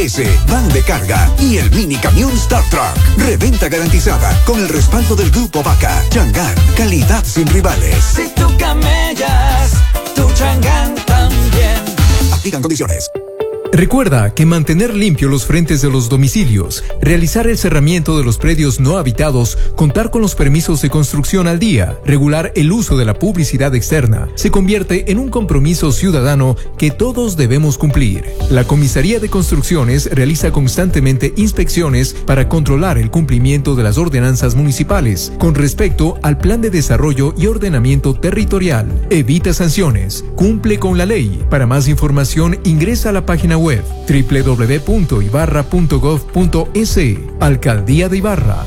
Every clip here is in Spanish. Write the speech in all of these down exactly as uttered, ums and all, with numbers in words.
Van de carga y el mini camión Star Truck. Reventa garantizada con el respaldo del Grupo Vaca. Chang'an, calidad sin rivales. Si tú camellas, tu Chang'an también. Aplican condiciones. Recuerda que mantener limpios los frentes de los domicilios, realizar el cerramiento de los predios no habitados, contar con los permisos de construcción al día, regular el uso de la publicidad externa, se convierte en un compromiso ciudadano que todos debemos cumplir. La Comisaría de Construcciones realiza constantemente inspecciones para controlar el cumplimiento de las ordenanzas municipales con respecto al Plan de Desarrollo y Ordenamiento Territorial. Evita sanciones, cumple con la ley. Para más información ingresa a la página web web doble u doble u doble u punto ibarra punto gov punto es. Alcaldía de Ibarra.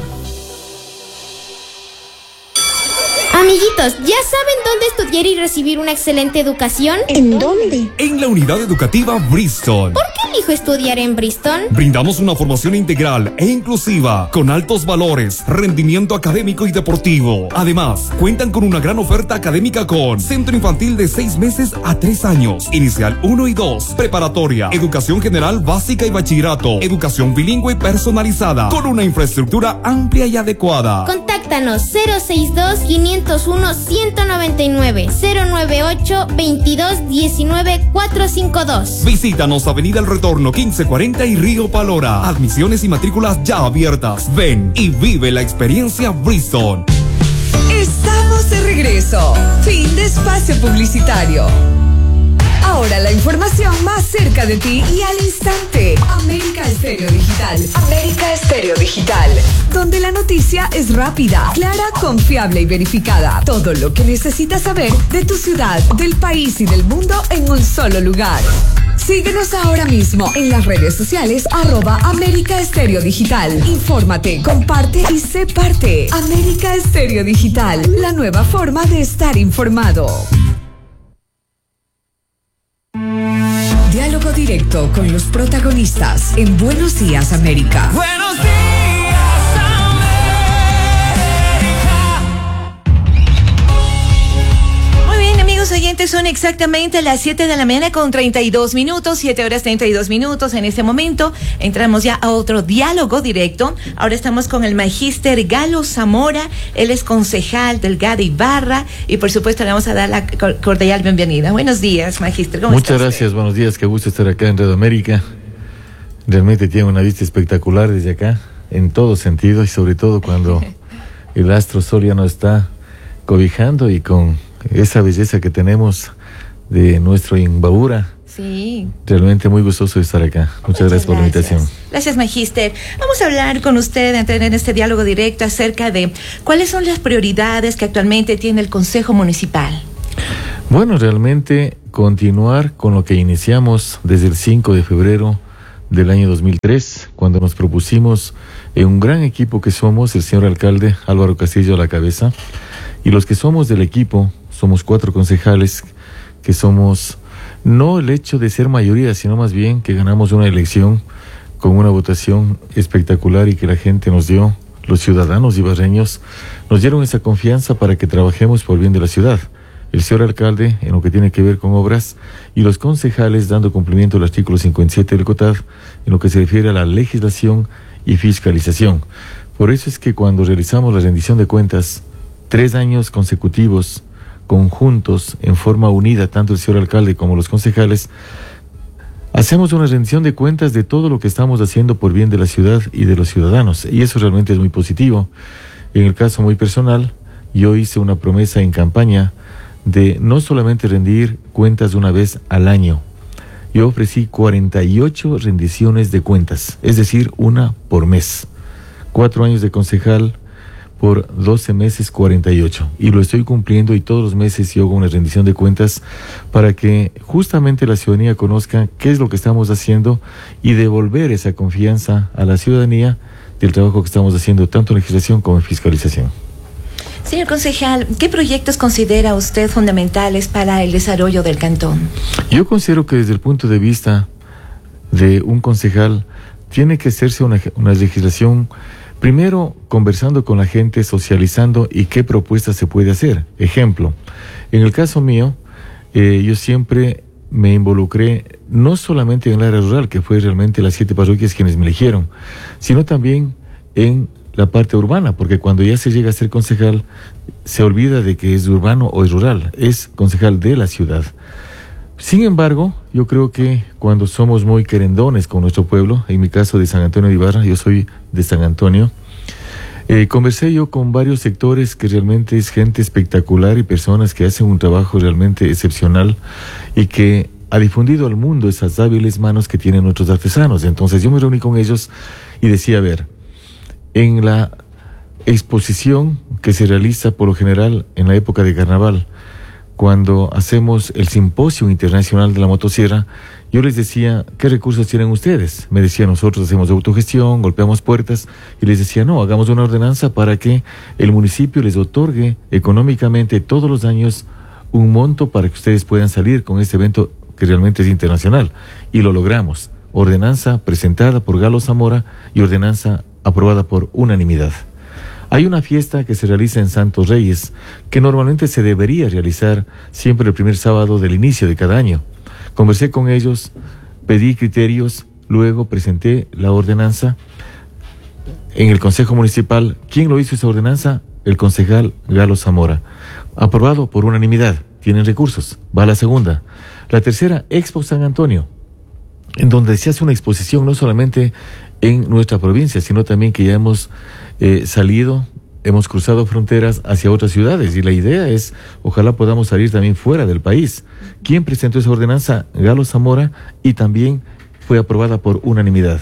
Amiguitos, ¿ya saben dónde estudiar y recibir una excelente educación? ¿En dónde? En la unidad educativa Bristol. ¿Por qué elijo estudiar en Bristol? Brindamos una formación integral e inclusiva, con altos valores, rendimiento académico y deportivo. Además, cuentan con una gran oferta académica con centro infantil de seis meses a tres años, inicial uno y dos, preparatoria, educación general básica y bachillerato, educación bilingüe personalizada, con una infraestructura amplia y adecuada. Contáctanos cero seis dos, quinientos uno, ciento noventa y nueve, cero nueve ocho, veintidós, diecinueve, cuatrocientos cincuenta y dos. Visítanos Avenida El Retorno quince cuarenta y Río Palora. Admisiones y matrículas ya abiertas. Ven y vive la experiencia Bristol. Estamos de regreso. Fin de espacio publicitario. Ahora la información más cerca de ti y al instante. América Estéreo Digital. América Estéreo Digital. Donde la noticia es rápida, clara, confiable y verificada. Todo lo que necesitas saber de tu ciudad, del país y del mundo en un solo lugar. Síguenos ahora mismo en las redes sociales arroba América Estéreo Digital. Infórmate, comparte y sé parte. América Estéreo Digital, la nueva forma de estar informado. Diálogo directo con los protagonistas en Buenos Días América. Buenos días América. Muy bien, amigos oyentes, son exactamente las siete de la mañana con treinta y dos minutos, siete horas treinta y dos minutos. En este momento entramos ya a otro diálogo directo. Ahora estamos con el magíster Galo Zamora. Él es concejal del G A D Ibarra y por supuesto le vamos a dar la cordial bienvenida. Buenos días, magíster. ¿Cómo Muchas estás? gracias, buenos días. Qué gusto estar acá en Radio América. Realmente tiene una vista espectacular desde acá, en todo sentido, y sobre todo cuando el astro sol ya nos está cobijando y con esa belleza que tenemos de nuestro Imbabura. Sí. Realmente muy gustoso de estar acá. Muchas, Muchas gracias por gracias. la invitación. Gracias, magíster. Vamos a hablar con usted, entrar en este diálogo directo acerca de cuáles son las prioridades que actualmente tiene el Consejo Municipal. Bueno, realmente continuar con lo que iniciamos desde el cinco de febrero del año dos mil tres, cuando nos propusimos en un gran equipo que somos, el señor alcalde Álvaro Castillo a la cabeza, y los que somos del equipo, somos cuatro concejales, que somos no el hecho de ser mayoría, sino más bien que ganamos una elección con una votación espectacular y que la gente nos dio, los ciudadanos ibarreños, nos dieron esa confianza para que trabajemos por bien de la ciudad. El señor alcalde en lo que tiene que ver con obras y los concejales dando cumplimiento al artículo cincuenta y siete del COTAD en lo que se refiere a la legislación y fiscalización. Por eso es que cuando realizamos la rendición de cuentas, tres años consecutivos, conjuntos, en forma unida, tanto el señor alcalde como los concejales, hacemos una rendición de cuentas de todo lo que estamos haciendo por bien de la ciudad y de los ciudadanos, y eso realmente es muy positivo. En el caso muy personal, yo hice una promesa en campaña de no solamente rendir cuentas una vez al año. Yo ofrecí cuarenta y ocho rendiciones de cuentas, es decir, una por mes. Cuatro años de concejal, por doce meses, cuarenta y ocho. Y lo estoy cumpliendo y todos los meses yo hago una rendición de cuentas para que justamente la ciudadanía conozca qué es lo que estamos haciendo y devolver esa confianza a la ciudadanía del trabajo que estamos haciendo tanto en legislación como en fiscalización. Señor concejal, ¿qué proyectos considera usted fundamentales para el desarrollo del cantón? Yo considero que desde el punto de vista de un concejal tiene que hacerse una, una legislación, primero conversando con la gente, socializando y qué propuestas se puede hacer. Ejemplo, en el caso mío, eh, yo siempre me involucré no solamente en el área rural, que fue realmente las siete parroquias quienes me eligieron, sino también en la parte urbana, porque cuando ya se llega a ser concejal, se olvida de que es urbano o es rural, es concejal de la ciudad. Sin embargo, yo creo que cuando somos muy querendones con nuestro pueblo, en mi caso de San Antonio de Ibarra, yo soy de San Antonio, eh, conversé yo con varios sectores que realmente es gente espectacular y personas que hacen un trabajo realmente excepcional y que ha difundido al mundo esas hábiles manos que tienen nuestros artesanos. Entonces yo me reuní con ellos y decía, a ver, en la exposición que se realiza por lo general en la época de carnaval, cuando hacemos el Simposio Internacional de la Motosierra, yo les decía, ¿qué recursos tienen ustedes? Me decían, nosotros hacemos autogestión, golpeamos puertas, y les decía, no, hagamos una ordenanza para que el municipio les otorgue económicamente todos los años un monto para que ustedes puedan salir con este evento que realmente es internacional. Y lo logramos. Ordenanza presentada por Galo Zamora y ordenanza aprobada por unanimidad. Hay una fiesta que se realiza en Santos Reyes, que normalmente se debería realizar siempre el primer sábado del inicio de cada año. Conversé con ellos, pedí criterios, luego presenté la ordenanza en el Consejo Municipal. ¿Quién lo hizo esa ordenanza? El concejal Galo Zamora. Aprobado por unanimidad. Tienen recursos. Va a la segunda. La tercera, Expo San Antonio, en donde se hace una exposición no solamente en nuestra provincia, sino también que ya hemos eh, salido, hemos cruzado fronteras hacia otras ciudades, y la idea es, ojalá podamos salir también fuera del país. ¿Quién presentó esa ordenanza? Galo Zamora, y también fue aprobada por unanimidad.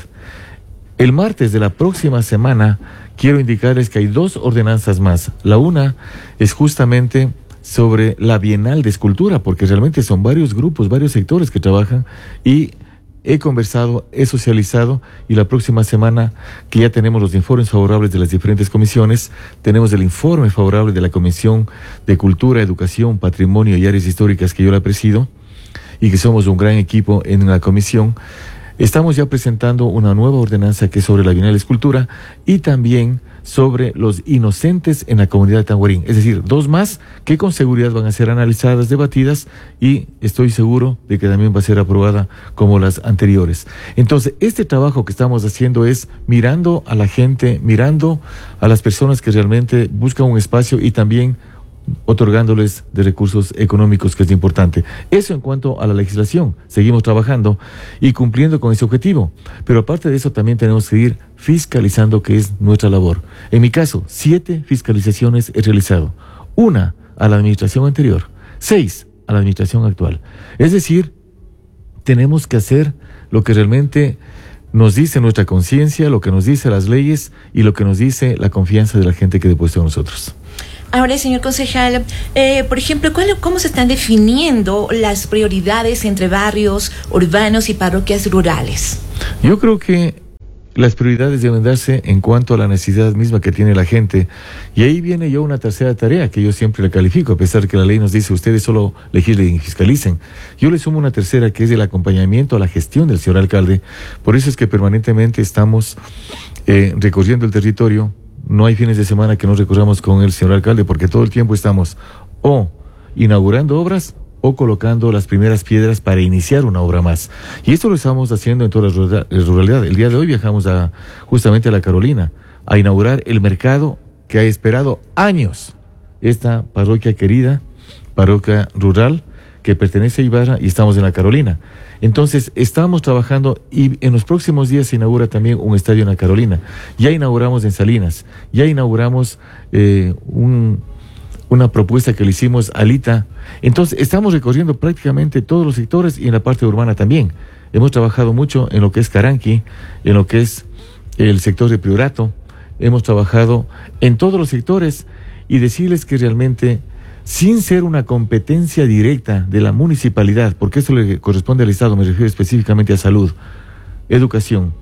El martes de la próxima semana quiero indicarles que hay dos ordenanzas más. La una es justamente sobre la Bienal de Escultura, porque realmente son varios grupos, varios sectores que trabajan, y he conversado, he socializado, y la próxima semana, que ya tenemos los informes favorables de las diferentes comisiones, tenemos el informe favorable de la Comisión de Cultura, Educación, Patrimonio y Áreas Históricas, que yo la presido, y que somos un gran equipo en la comisión. Estamos ya presentando una nueva ordenanza que es sobre la Bienal de Escultura y también sobre los inocentes en la comunidad de Tanguarín. Es decir, dos más que con seguridad van a ser analizadas, debatidas, y estoy seguro de que también va a ser aprobada como las anteriores. Entonces, este trabajo que estamos haciendo es mirando a la gente, mirando a las personas que realmente buscan un espacio y también otorgándoles de recursos económicos, que es importante. Eso en cuanto a la legislación. Seguimos trabajando y cumpliendo con ese objetivo. Pero aparte de eso, también tenemos que ir fiscalizando, que es nuestra labor. En mi caso, siete fiscalizaciones he realizado. Una a la administración anterior, seis a la administración actual. Es decir, tenemos que hacer lo que realmente nos dice nuestra conciencia, lo que nos dice las leyes y lo que nos dice la confianza de la gente que deposita en nosotros. Ahora, señor concejal, eh, por ejemplo, ¿cuál, ¿cómo se están definiendo las prioridades entre barrios urbanos y parroquias rurales? Yo creo que las prioridades deben darse en cuanto a la necesidad misma que tiene la gente. Y ahí viene yo una tercera tarea que yo siempre le califico, a pesar que la ley nos dice, ustedes solo legislen y fiscalicen. Yo le sumo una tercera, que es el acompañamiento a la gestión del señor alcalde. Por eso es que permanentemente estamos eh, recorriendo el territorio. No hay fines de semana que no recorramos con el señor alcalde, porque todo el tiempo estamos o inaugurando obras o colocando las primeras piedras para iniciar una obra más. Y esto lo estamos haciendo en toda la ruralidad. El día de hoy viajamos a, justamente a La Carolina, a inaugurar el mercado que ha esperado años esta parroquia querida, parroquia rural, que pertenece a Ibarra, y estamos en La Carolina. Entonces, estamos trabajando, y en los próximos días se inaugura también un estadio en La Carolina. Ya inauguramos en Salinas, ya inauguramos eh, un, una propuesta que le hicimos a Alita. Entonces, estamos recorriendo prácticamente todos los sectores, y en la parte urbana también. Hemos trabajado mucho en lo que es Caranqui, en lo que es el sector de Priorato. Hemos trabajado en todos los sectores, y decirles que realmente, sin ser una competencia directa de la municipalidad, porque eso le corresponde al Estado, me refiero específicamente a salud, educación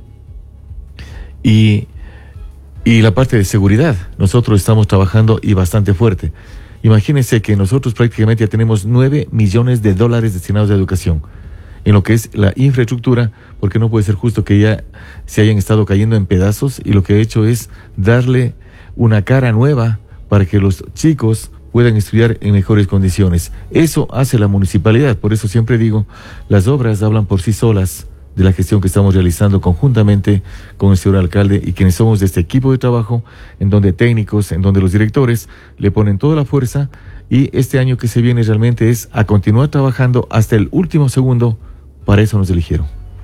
y, y la parte de seguridad, nosotros estamos trabajando y bastante fuerte. Imagínense que nosotros prácticamente ya tenemos nueve millones de dólares destinados a educación, en lo que es la infraestructura, porque no puede ser justo que ya se hayan estado cayendo en pedazos, y lo que he hecho es darle una cara nueva para que los chicos puedan estudiar en mejores condiciones. Eso hace la municipalidad, por eso siempre digo, las obras hablan por sí solas de la gestión que estamos realizando conjuntamente con el señor alcalde y quienes somos de este equipo de trabajo, en donde técnicos, en donde los directores le ponen toda la fuerza, y este año que se viene realmente es a continuar trabajando hasta el último segundo. Para eso nos eligieron.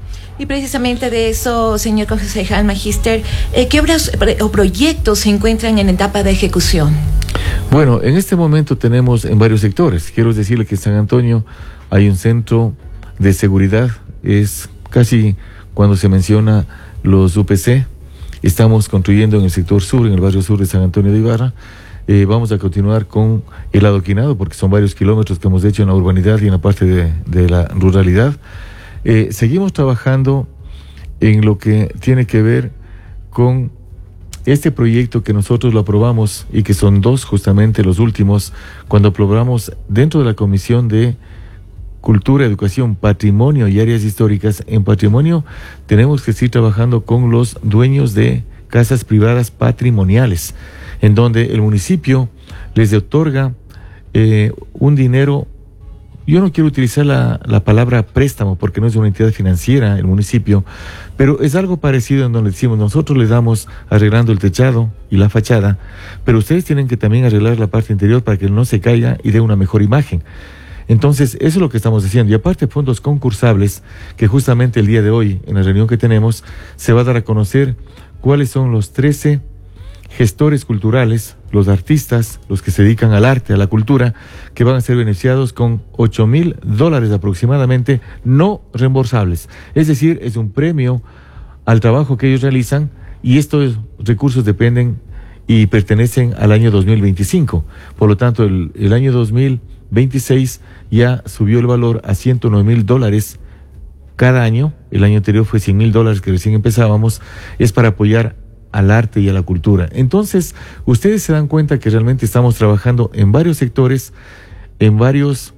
Y precisamente de eso, señor concejal magíster, eh, ¿qué obras o proyectos se encuentran en etapa de ejecución? Bueno, en este momento tenemos en varios sectores. Quiero decirle que en San Antonio hay un centro de seguridad, es casi cuando se menciona los U P C. Estamos construyendo en el sector sur, en el barrio sur de San Antonio de Ibarra. Eh, vamos a continuar con el adoquinado, porque son varios kilómetros que hemos hecho en la urbanidad y en la parte de, de la ruralidad. Eh, seguimos trabajando en lo que tiene que ver con este proyecto que nosotros lo aprobamos y que son dos justamente los últimos, cuando aprobamos dentro de la Comisión de Cultura, Educación, Patrimonio y Áreas Históricas. En patrimonio tenemos que seguir trabajando con los dueños de casas privadas patrimoniales, en donde el municipio les otorga eh, un dinero. Yo no quiero utilizar la, la palabra préstamo porque no es una entidad financiera el municipio, pero es algo parecido en donde decimos, nosotros les damos arreglando el techado y la fachada, pero ustedes tienen que también arreglar la parte interior para que no se caiga y dé una mejor imagen. Entonces, eso es lo que estamos haciendo. Y aparte, fondos concursables, que justamente el día de hoy, en la reunión que tenemos, se va a dar a conocer cuáles son los trece gestores culturales, los artistas, los que se dedican al arte, a la cultura, que van a ser beneficiados con ocho mil dólares aproximadamente, no reembolsables. Es decir, es un premio al trabajo que ellos realizan, y estos recursos dependen y pertenecen al año dos mil veinticinco. Por lo tanto, el, el año dos mil veintiséis ya subió el valor a ciento nueve mil dólares cada año. El año anterior fue cien mil dólares que recién empezábamos. Es para apoyar al arte y a la cultura. Entonces, ustedes se dan cuenta que realmente estamos trabajando en varios sectores, en varios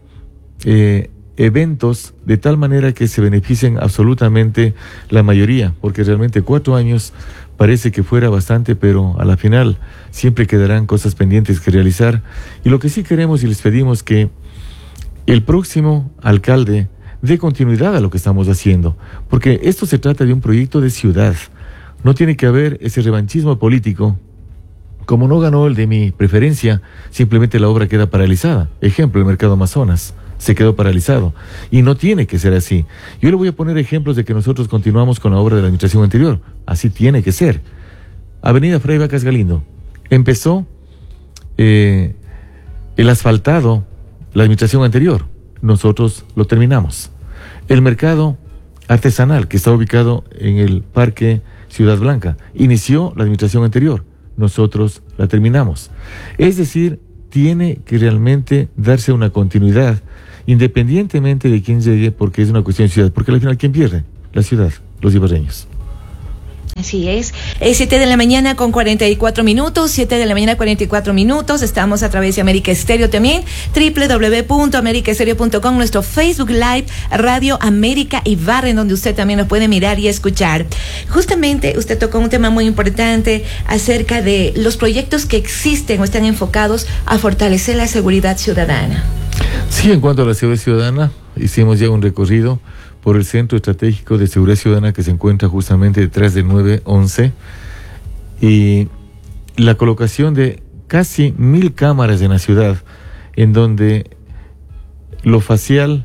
eh, eventos, de tal manera que se beneficien absolutamente la mayoría, porque realmente cuatro años parece que fuera bastante, pero a la final siempre quedarán cosas pendientes que realizar. Y lo que sí queremos y les pedimos que el próximo alcalde dé continuidad a lo que estamos haciendo, porque esto se trata de un proyecto de ciudad. No tiene que haber ese revanchismo político. Como no ganó el de mi preferencia, simplemente la obra queda paralizada. Ejemplo, el Mercado Amazonas se quedó paralizado. Y no tiene que ser así. Yo le voy a poner ejemplos de que nosotros continuamos con la obra de la administración anterior. Así tiene que ser. Avenida Fray Vacas Galindo. Empezó eh, el asfaltado, la administración anterior. Nosotros lo terminamos. El mercado artesanal, que está ubicado en el Parque Ciudad Blanca, inició la administración anterior. Nosotros la terminamos. Es decir, tiene que realmente darse una continuidad, independientemente de quién llegue, porque es una cuestión de ciudad. Porque al final, ¿quién pierde? La ciudad, los ibarreños. Así es, es siete de la mañana con cuarenta y cuatro minutos, siete de la mañana cuarenta y cuatro minutos, estamos a través de América Estéreo también, doble u doble u doble u punto america estéreo punto com, nuestro Facebook Live, Radio América Ibarra, en donde usted también nos puede mirar y escuchar. Justamente usted tocó un tema muy importante acerca de los proyectos que existen o están enfocados a fortalecer la seguridad ciudadana. Sí, en cuanto a la seguridad ciudadana, hicimos ya un recorrido por el Centro Estratégico de Seguridad Ciudadana que se encuentra justamente detrás del nueve once, y la colocación de casi mil cámaras en la ciudad, en donde lo facial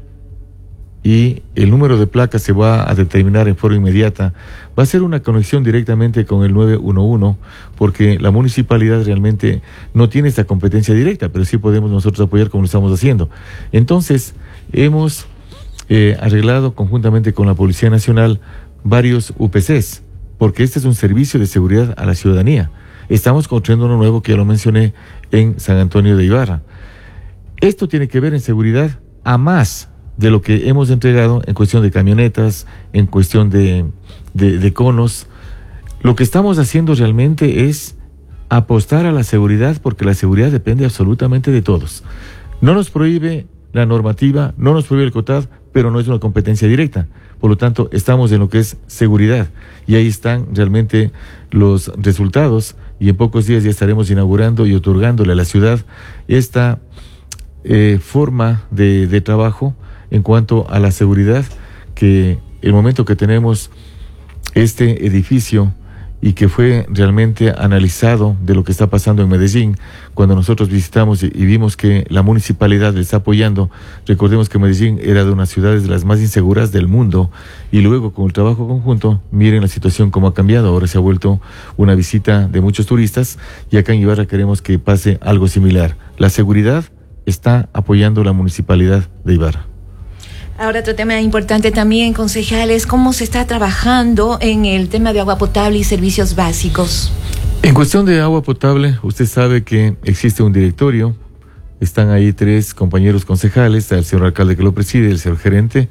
y el número de placas se va a determinar en forma inmediata. Va a ser una conexión directamente con el nueve once, porque la municipalidad realmente no tiene esta competencia directa, pero sí podemos nosotros apoyar como lo estamos haciendo. Entonces, hemos Eh, arreglado conjuntamente con la Policía Nacional varios U P Cs, porque este es un servicio de seguridad a la ciudadanía. Estamos construyendo uno nuevo que ya lo mencioné en San Antonio de Ibarra. Esto tiene que ver en seguridad a más de lo que hemos entregado en cuestión de camionetas, en cuestión de, de, de conos. Lo que estamos haciendo realmente es apostar a la seguridad, porque la seguridad depende absolutamente de todos. No nos prohíbe la normativa, no nos prohíbe el COTAD, pero no es una competencia directa. Por lo tanto, estamos en lo que es seguridad, y ahí están realmente los resultados, y en pocos días ya estaremos inaugurando y otorgándole a la ciudad esta eh, forma de, de trabajo en cuanto a la seguridad, que el momento que tenemos este edificio y que fue realmente analizado de lo que está pasando en Medellín, cuando nosotros visitamos y, y vimos que la municipalidad le está apoyando. Recordemos que Medellín era de unas ciudades de las más inseguras del mundo, y luego con el trabajo conjunto, miren la situación cómo ha cambiado. Ahora se ha vuelto una visita de muchos turistas, y acá en Ibarra queremos que pase algo similar. La seguridad está apoyando la municipalidad de Ibarra. Ahora, otro tema importante también, concejales, ¿cómo se está trabajando en el tema de agua potable y servicios básicos? En cuestión de agua potable, usted sabe que existe un directorio, están ahí tres compañeros concejales, el señor alcalde que lo preside, el señor gerente.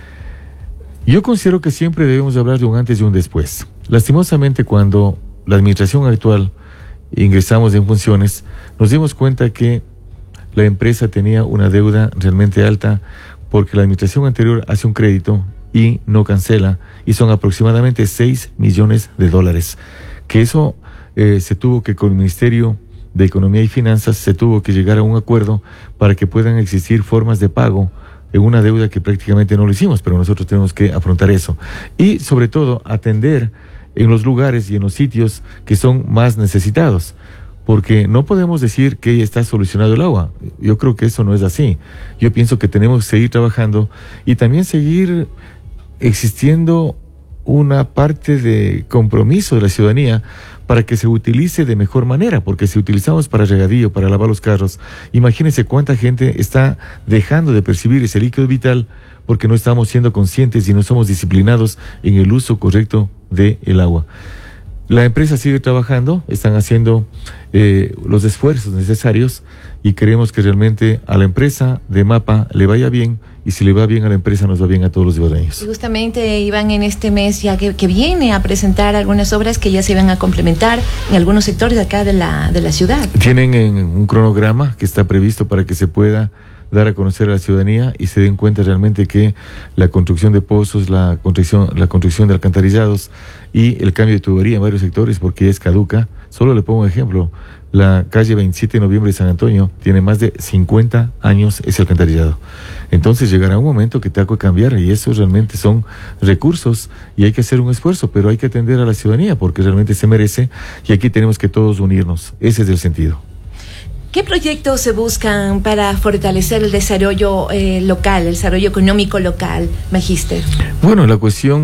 Yo considero que siempre debemos hablar de un antes y un después. Lastimosamente, cuando la administración actual ingresamos en funciones, nos dimos cuenta que la empresa tenía una deuda realmente alta, porque la administración anterior hace un crédito y no cancela, y son aproximadamente seis millones de dólares, que eso eh, se tuvo que, con el Ministerio de Economía y Finanzas, se tuvo que llegar a un acuerdo para que puedan existir formas de pago en una deuda que prácticamente no lo hicimos, pero nosotros tenemos que afrontar eso, y sobre todo atender en los lugares y en los sitios que son más necesitados, porque no podemos decir que ya está solucionado el agua. Yo creo que eso no es así. Yo pienso que tenemos que seguir trabajando y también seguir existiendo una parte de compromiso de la ciudadanía para que se utilice de mejor manera, porque si utilizamos para regadío, para lavar los carros, imagínense cuánta gente está dejando de percibir ese líquido vital porque no estamos siendo conscientes y no somos disciplinados en el uso correcto del agua. La empresa sigue trabajando, están haciendo eh, los esfuerzos necesarios, y queremos que realmente a la empresa de MAPA le vaya bien, y si le va bien a la empresa, nos va bien a todos los ibarreños. Justamente iban en este mes ya que, que viene a presentar algunas obras que ya se van a complementar en algunos sectores de acá de la, de la ciudad. Tienen en un cronograma que está previsto para que se pueda dar a conocer a la ciudadanía y se den cuenta realmente que la construcción de pozos, la construcción, la construcción de alcantarillados y el cambio de tubería en varios sectores, porque ya es caduca. Solo le pongo un ejemplo: la calle veintisiete de noviembre de San Antonio tiene más de cincuenta años ese alcantarillado. Entonces llegará un momento que tenga que cambiar, y eso realmente son recursos y hay que hacer un esfuerzo, pero hay que atender a la ciudadanía porque realmente se merece, y aquí tenemos que todos unirnos. Ese es el sentido. ¿Qué proyectos se buscan para fortalecer el desarrollo eh, local, el desarrollo económico local, Magíster? Bueno, la cuestión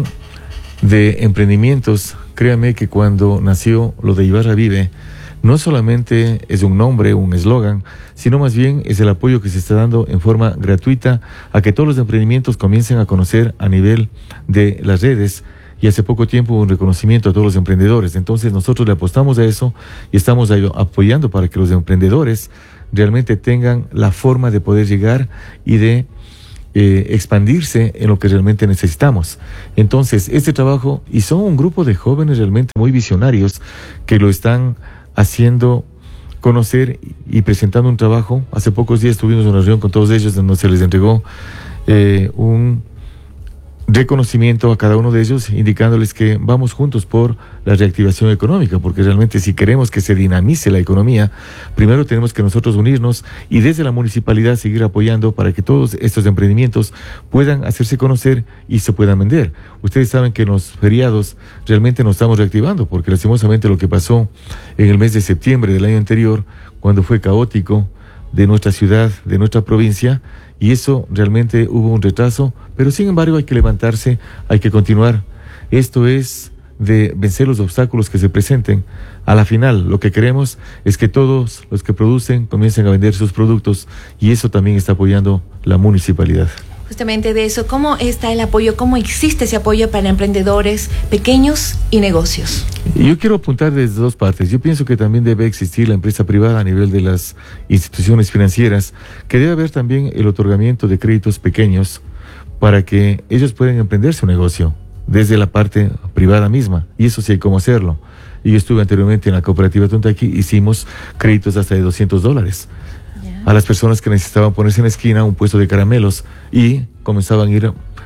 de emprendimientos, créame que cuando nació lo de Ibarra Vive, no solamente es un nombre, un eslogan, sino más bien es el apoyo que se está dando en forma gratuita a que todos los emprendimientos comiencen a conocer a nivel de las redes. Y hace poco tiempo hubo un reconocimiento a todos los emprendedores. Entonces nosotros le apostamos a eso y estamos apoyando para que los emprendedores realmente tengan la forma de poder llegar y de eh, expandirse en lo que realmente necesitamos. Entonces este trabajo, y son un grupo de jóvenes realmente muy visionarios que lo están haciendo conocer y presentando un trabajo. Hace pocos días tuvimos una reunión con todos ellos donde se les entregó eh, un reconocimiento a cada uno de ellos, indicándoles que vamos juntos por la reactivación económica, porque realmente si queremos que se dinamice la economía, primero tenemos que nosotros unirnos y desde la municipalidad seguir apoyando para que todos estos emprendimientos puedan hacerse conocer y se puedan vender. Ustedes saben que en los feriados realmente nos estamos reactivando, porque lastimosamente lo que pasó en el mes de septiembre del año anterior, cuando fue caótico de nuestra ciudad, de nuestra provincia, y eso realmente hubo un retraso, pero sin embargo hay que levantarse, hay que continuar. Esto es de vencer los obstáculos que se presenten. A la final, lo que queremos es que todos los que producen comiencen a vender sus productos, y eso también está apoyando la municipalidad. Justamente de eso, ¿cómo está el apoyo? ¿Cómo existe ese apoyo para emprendedores pequeños y negocios? Yo quiero apuntar desde dos partes. Yo pienso que también debe existir la empresa privada a nivel de las instituciones financieras, que debe haber también el otorgamiento de créditos pequeños para que ellos puedan emprender su negocio desde la parte privada misma, y eso sí hay cómo hacerlo. Y yo estuve anteriormente en la cooperativa Tontaki, hicimos créditos hasta de doscientos dólares. A las personas que necesitaban ponerse en la esquina un puesto de caramelos y comenzaban a ir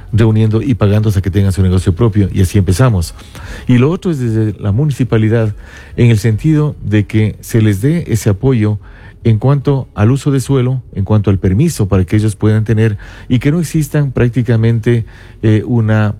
reuniendo y pagando hasta que tengan su negocio propio, y así empezamos. Y lo otro es desde la municipalidad, en el sentido de que se les dé ese apoyo en cuanto al uso de suelo, en cuanto al permiso para que ellos puedan tener, y que no existan prácticamente eh, una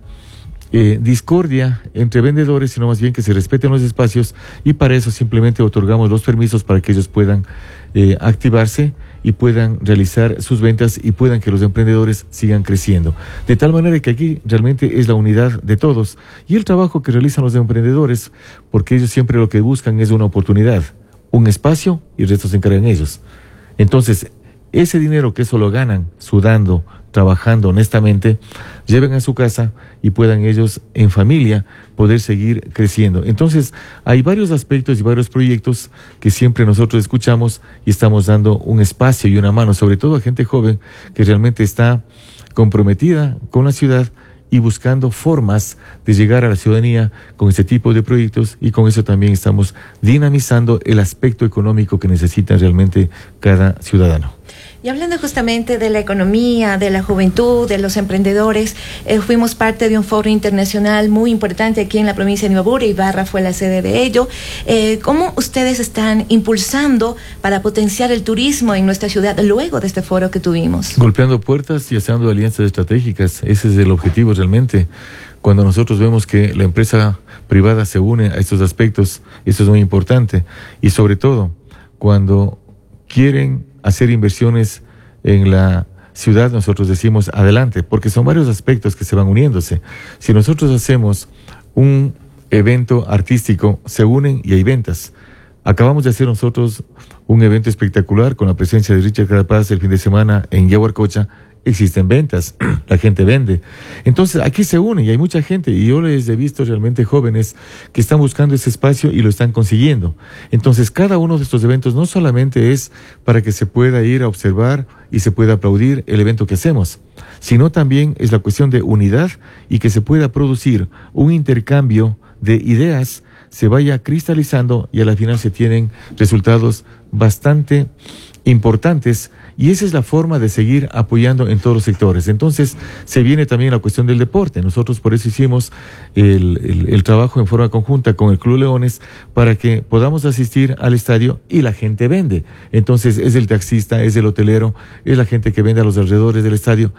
eh, discordia entre vendedores, sino más bien que se respeten los espacios, y para eso simplemente otorgamos los permisos para que ellos puedan eh, activarse y puedan realizar sus ventas y puedan que los emprendedores sigan creciendo. De tal manera que aquí realmente es la unidad de todos y el trabajo que realizan los emprendedores, porque ellos siempre lo que buscan es una oportunidad, un espacio, y el resto se encargan ellos. Entonces, ese dinero que eso lo ganan sudando, trabajando honestamente, lleven a su casa y puedan ellos en familia poder seguir creciendo. Entonces, hay varios aspectos y varios proyectos que siempre nosotros escuchamos y estamos dando un espacio y una mano, sobre todo a gente joven que realmente está comprometida con la ciudad y buscando formas de llegar a la ciudadanía con ese tipo de proyectos, y con eso también estamos dinamizando el aspecto económico que necesita realmente cada ciudadano. Y hablando justamente de la economía, de la juventud, de los emprendedores, eh, fuimos parte de un foro internacional muy importante aquí en la provincia de Imbabura. Ibarra fue la sede de ello. Eh, ¿Cómo ustedes están impulsando para potenciar el turismo en nuestra ciudad luego de este foro que tuvimos? Golpeando puertas y haciendo alianzas estratégicas. Ese es el objetivo realmente. Cuando nosotros vemos que la empresa privada se une a estos aspectos, eso es muy importante. Y sobre todo, cuando quieren hacer inversiones en la ciudad, nosotros decimos adelante, porque son varios aspectos que se van uniéndose. Si nosotros hacemos un evento artístico, se unen y hay ventas. Acabamos de hacer nosotros un evento espectacular con la presencia de Richard Carapaz el fin de semana en Yaguarcocha. Existen ventas, la gente vende. Entonces aquí se une y hay mucha gente, y yo les he visto realmente jóvenes que están buscando ese espacio y lo están consiguiendo. Entonces cada uno de estos eventos no solamente es para que se pueda ir a observar y se pueda aplaudir el evento que hacemos, sino también es la cuestión de unidad y que se pueda producir un intercambio de ideas, se vaya cristalizando y a la final se tienen resultados bastante importantes. Y esa es la forma de seguir apoyando en todos los sectores. Entonces, se viene también la cuestión del deporte. Nosotros por eso hicimos el, el, el trabajo en forma conjunta con el Club Leones para que podamos asistir al estadio y la gente vende. Entonces, es el taxista, es el hotelero, es la gente que vende a los alrededores del estadio.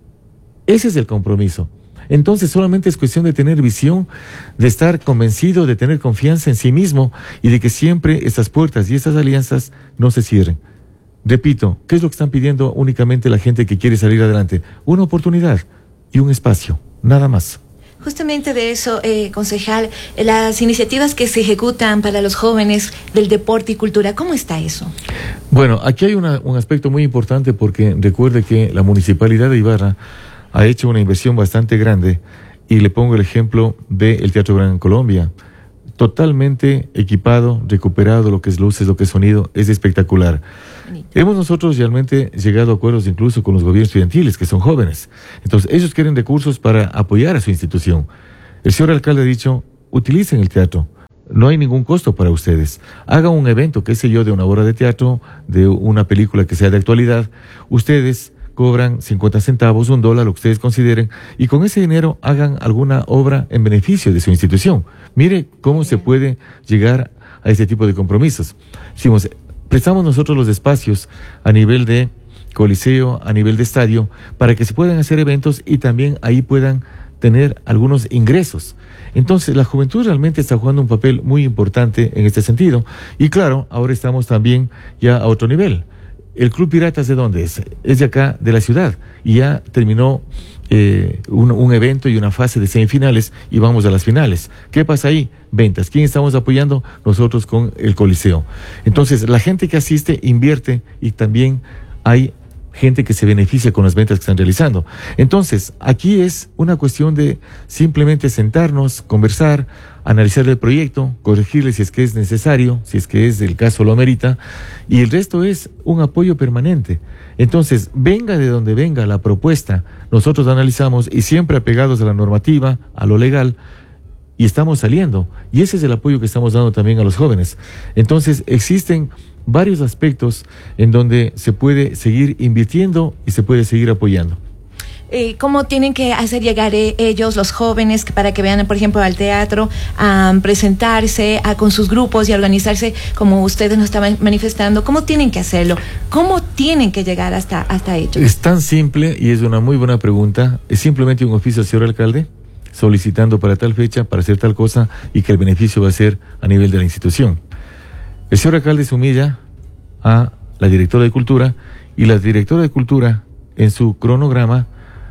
Ese es el compromiso. Entonces, solamente es cuestión de tener visión, de estar convencido, de tener confianza en sí mismo y de que siempre estas puertas y estas alianzas no se cierren. Repito, ¿qué es lo que están pidiendo únicamente la gente que quiere salir adelante? Una oportunidad y un espacio, nada más. Justamente de eso, eh, concejal, las iniciativas que se ejecutan para los jóvenes del deporte y cultura, ¿cómo está eso? Bueno, aquí hay una, un aspecto muy importante, porque recuerde que la Municipalidad de Ibarra ha hecho una inversión bastante grande, y le pongo el ejemplo del Teatro Gran Colombia. Totalmente equipado, recuperado, lo que es luces, lo que es sonido, es espectacular. Bonito. Hemos nosotros realmente llegado a acuerdos incluso con los gobiernos estudiantiles, que son jóvenes. Entonces, ellos quieren recursos para apoyar a su institución. El señor alcalde ha dicho, utilicen el teatro, no hay ningún costo para ustedes. Hagan un evento, qué sé yo, de una obra de teatro, de una película que sea de actualidad. Ustedes cobran cincuenta centavos, un dólar, lo que ustedes consideren, y con ese dinero hagan alguna obra en beneficio de su institución. Mire cómo se puede llegar a este tipo de compromisos. Decimos, prestamos nosotros los espacios a nivel de coliseo, a nivel de estadio, para que se puedan hacer eventos y también ahí puedan tener algunos ingresos. Entonces, la juventud realmente está jugando un papel muy importante en este sentido. Y claro, ahora estamos también ya a otro nivel. ¿El Club Piratas de dónde es? Es de acá, de la ciudad, y ya terminó eh, un, un evento y una fase de semifinales y vamos a las finales. ¿Qué pasa ahí? Ventas. ¿Quién estamos apoyando? Nosotros con el Coliseo. Entonces, la gente que asiste invierte y también hay gente que se beneficia con las ventas que están realizando. Entonces, aquí es una cuestión de simplemente sentarnos, conversar, analizar el proyecto, corregirle si es que es necesario, si es que es el caso lo amerita, y el resto es un apoyo permanente. Entonces, venga de donde venga la propuesta, nosotros analizamos y siempre apegados a la normativa, a lo legal, y estamos saliendo. Y ese es el apoyo que estamos dando también a los jóvenes. Entonces, existen varios aspectos en donde se puede seguir invirtiendo y se puede seguir apoyando. eh, cómo tienen que hacer llegar eh, ellos, los jóvenes, para que vean, por ejemplo, al teatro, a presentarse a, con sus grupos y a organizarse como ustedes nos estaban manifestando? ¿Cómo tienen que hacerlo? ¿Cómo tienen que llegar hasta, hasta ellos? Es tan simple y es una muy buena pregunta. Es simplemente un oficio al señor alcalde solicitando para tal fecha, para hacer tal cosa, y que el beneficio va a ser a nivel de la institución. El señor alcalde se humilla a la directora de Cultura, y la directora de Cultura en su cronograma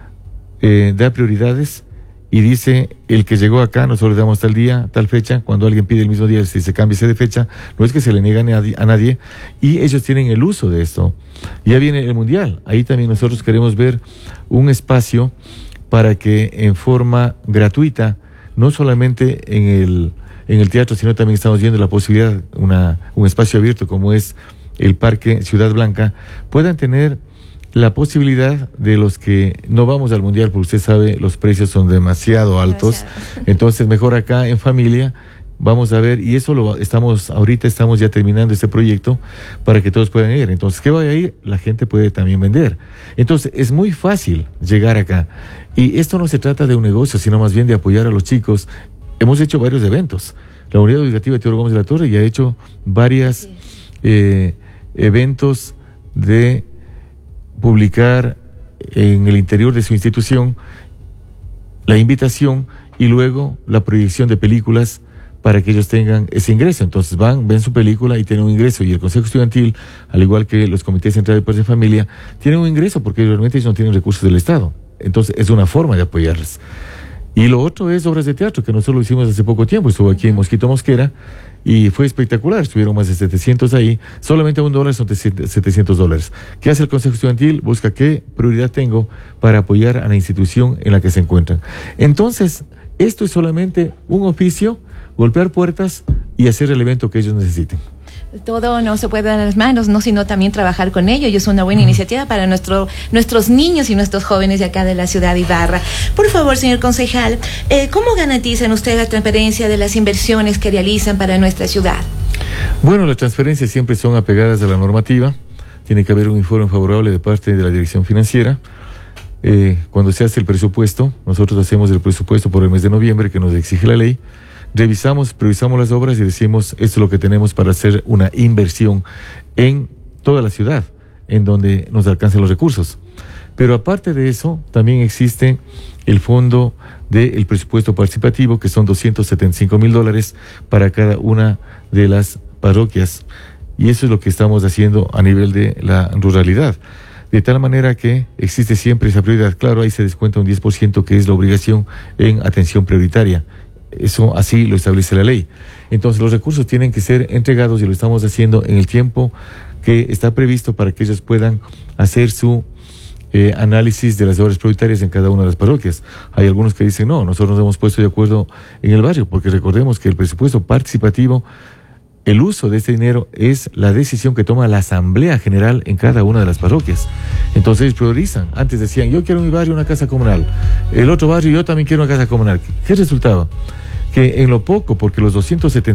eh, da prioridades y dice: el que llegó acá, nosotros le damos tal día, tal fecha. Cuando alguien pide el mismo día, si se cambia de fecha, no es que se le niegue a nadie, a nadie, y ellos tienen el uso de esto. Ya viene el Mundial, ahí también nosotros queremos ver un espacio para que en forma gratuita, no solamente en el, en el teatro, sino también estamos viendo la posibilidad, una, un espacio abierto como es el Parque Ciudad Blanca, puedan tener la posibilidad de los que no vamos al Mundial, porque usted sabe, los precios son demasiado altos. Demasiado. Entonces mejor acá en familia vamos a ver, y eso lo estamos, ahorita estamos ya terminando este proyecto para que todos puedan ir. Entonces, ¿qué vaya a ir? La gente puede también vender. Entonces, es muy fácil llegar acá. Y esto no se trata de un negocio, sino más bien de apoyar a los chicos. Hemos hecho varios eventos. La Unidad Educativa de Teodoro Gómez de la Torre ya ha hecho varias eh, eventos de publicar en el interior de su institución la invitación y luego la proyección de películas para que ellos tengan ese ingreso. Entonces van, ven su película y tienen un ingreso. Y el Consejo Estudiantil, al igual que los comités centrales de padres de familia, tienen un ingreso porque realmente ellos no tienen recursos del Estado. Entonces es una forma de apoyarles. Y lo otro es obras de teatro, que nosotros lo hicimos hace poco tiempo. Estuvo aquí en Mosquito Mosquera y fue espectacular. Estuvieron más de setecientos ahí. Solamente un dólar son setecientos dólares. ¿Qué hace el Consejo Estudiantil? Busca qué prioridad tengo para apoyar a la institución en la que se encuentran. Entonces, esto es solamente un oficio: golpear puertas y hacer el evento que ellos necesiten. Todo no se puede dar en las manos, no, sino también trabajar con ello, y es una buena iniciativa para nuestro, nuestros niños y nuestros jóvenes de acá de la ciudad de Ibarra. Por favor, señor concejal, eh, ¿cómo garantizan ustedes la transparencia de las inversiones que realizan para nuestra ciudad? Bueno, las transferencias siempre son apegadas a la normativa. Tiene que haber un informe favorable de parte de la dirección financiera. Eh, cuando se hace el presupuesto, nosotros hacemos el presupuesto por el mes de noviembre que nos exige la ley. Revisamos, previsamos las obras y decimos: esto es lo que tenemos para hacer una inversión en toda la ciudad, en donde nos alcancen los recursos. Pero aparte de eso, también existe el fondo del presupuesto participativo, que son doscientos setenta y cinco mil dólares para cada una de las parroquias. Y eso es lo que estamos haciendo a nivel de la ruralidad. De tal manera que existe siempre esa prioridad. Claro, ahí se descuenta un diez por ciento, que es la obligación en atención prioritaria. Eso así lo establece la ley. Entonces los recursos tienen que ser entregados, y lo estamos haciendo en el tiempo que está previsto para que ellos puedan hacer su eh, análisis de las obras prioritarias en cada una de las parroquias. Hay algunos que dicen: no, nosotros nos hemos puesto de acuerdo en el barrio, porque recordemos que el presupuesto participativo, el uso de este dinero es la decisión que toma la Asamblea General en cada una de las parroquias. Entonces ellos priorizan. Antes decían: yo quiero en mi barrio una casa comunal, el otro barrio yo también quiero una casa comunal. ¿Qué resultaba? Que en lo poco, porque los doscientos setenta